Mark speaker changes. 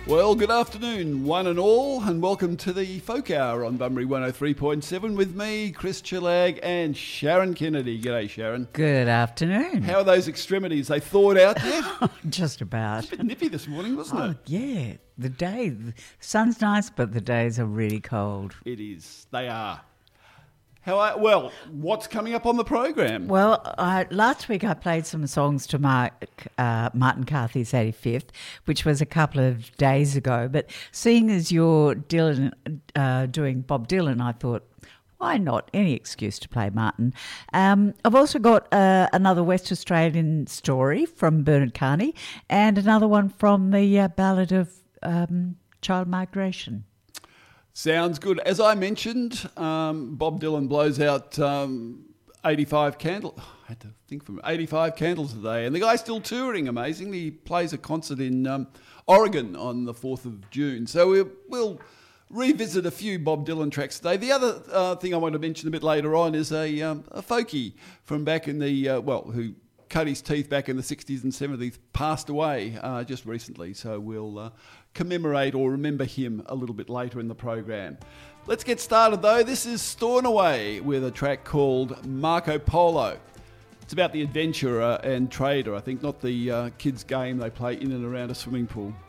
Speaker 1: Well, good afternoon, one and all, and welcome to the Folk Hour on Bunbury 103.7 with me, Chris Chillag, and Sharon Kennedy. G'day, Sharon.
Speaker 2: Good afternoon.
Speaker 1: How are those extremities? They thawed out yet?
Speaker 2: Just about.
Speaker 1: It's a bit nippy this morning, wasn't it?
Speaker 2: Yeah. The sun's nice, but the days are really cold.
Speaker 1: It is. They are. What's coming up on the program?
Speaker 2: Well, last week I played some songs to mark Martin Carthy's 85th, which was a couple of days ago. But seeing as you're doing Bob Dylan, I thought, why not? Any excuse to play Martin. I've also got another West Australian story from Bernard Carney and another one from the Ballad of Child Migration.
Speaker 1: Sounds good. As I mentioned, Bob Dylan blows out 85 candles. I had to think from 85 candles a day, and the guy's still touring. Amazingly, he plays a concert in Oregon on the 4th of June. So we'll revisit a few Bob Dylan tracks today. The other thing I want to mention a bit later on is a folkie from back in the who cut his teeth back in the 60s and 70s, passed away just recently. So we'll commemorate or remember him a little bit later in the program. Let's get started though. This is Stornoway with a track called Marco Polo. It's about the adventurer and trader, I think, not the kids' game they play in and around a swimming pool.